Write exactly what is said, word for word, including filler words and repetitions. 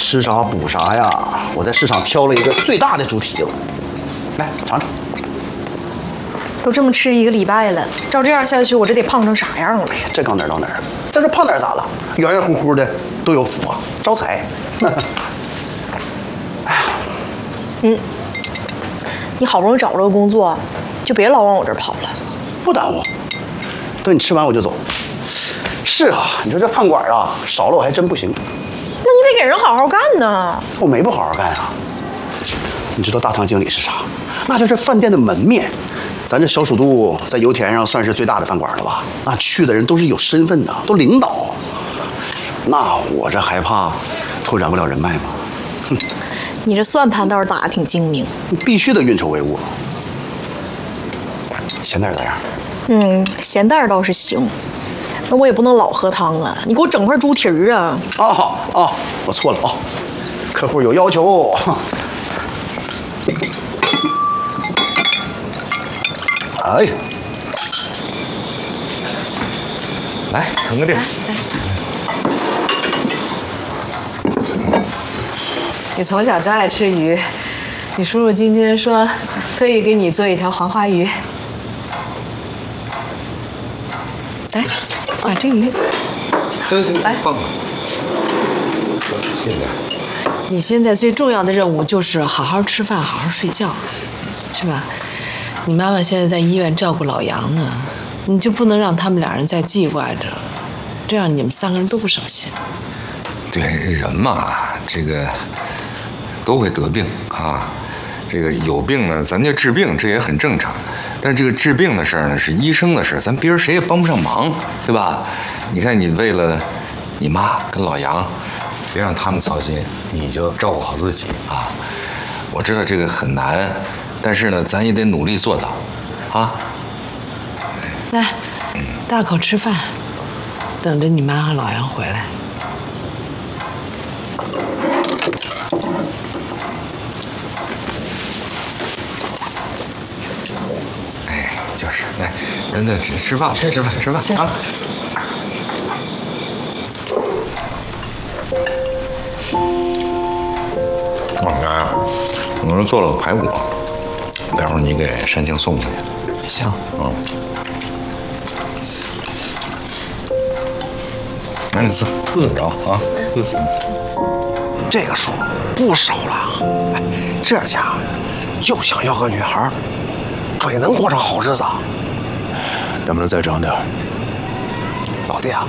吃啥补啥呀！我在市场挑了一个最大的猪蹄子，来尝尝。 都这么吃一个礼拜了，照这样下去，我这得胖成啥样了？ 这刚哪儿到哪儿，在这胖点咋了？圆圆乎乎的都有福啊，招财。哎呀， 嗯，你好不容易找着个工作，就别老往我这儿跑了。 不耽误，等你吃完我就走。是啊，你说这饭馆啊，少了我还真不行。 那你得给人好好干呢。 我没不好好干啊。你知道大堂经理是啥？那就是饭店的门面。咱这小蜀都在油田上算是最大的饭馆了吧？那去的人都是有身份的，都领导。那我这还怕拓展不了人脉吗？哼， 你这算盘倒是打得挺精明。 必须得运筹帷幄。咸蛋咋样？ 嗯，咸蛋倒是行，那我也不能老喝汤啊。你给我整块猪蹄儿啊！ 哦哦，我错了哦，客户有要求。哎， 来腾个地儿。 你从小就爱吃鱼，你叔叔今天说特意给你做一条黄花鱼。来，把这鱼， 对对， 来放吧。谢谢。 你现在最重要的任务就是好好吃饭，好好睡觉，是吧？你妈妈现在在医院照顾老杨呢，你就不能让他们两人再记挂着，这样你们三个人都不省心。 对，人嘛，这个都会得病啊。这个有病呢，咱就治病，这也很正常。但是这个治病的事儿呢，是医生的事儿，咱别人谁也帮不上忙，对吧？你看，你为了你妈跟老杨，别让他们操心，你就照顾好自己啊。我知道这个很难，但是呢，咱也得努力做到，啊。 来，大口吃饭，等着你妈和老杨回来。 哎，就是，来，人家吃吃饭，吃吃饭，吃饭啊。我看，我这做了个排骨，待会儿你给山青送过去。 行。 嗯。赶紧吃，饿着啊！ 这个数不少了，哎，这家又想要个女孩，准能过上好日子。 能不能再整点？ 老弟啊，